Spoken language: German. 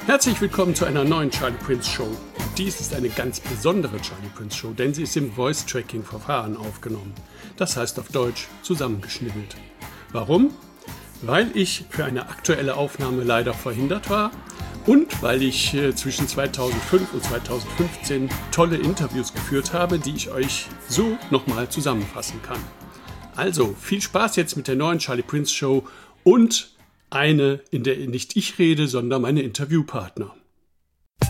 Herzlich willkommen zu einer neuen Charlie Prince Show. Dies ist eine ganz besondere Charlie Prince Show, denn sie ist im Voice-Tracking-Verfahren aufgenommen. Das heißt auf Deutsch zusammengeschnibbelt. Warum? Weil ich für eine aktuelle Aufnahme leider verhindert war und weil ich zwischen 2005 und 2015 tolle Interviews geführt habe, die ich euch so nochmal zusammenfassen kann. Also viel Spaß jetzt mit der neuen Charlie Prince Show und eine, in der nicht ich rede, sondern meine Interviewpartner.